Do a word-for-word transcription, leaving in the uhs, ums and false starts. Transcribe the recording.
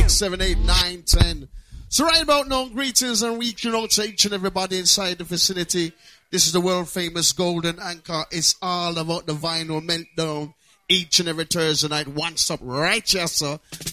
six, seven, eight, nine, ten. So right about now, greetings and reaching out to each and everybody inside the vicinity. This is the world famous Golden Anchor. It's all about the vinyl meltdown each and every Thursday night. One stop right here, sir.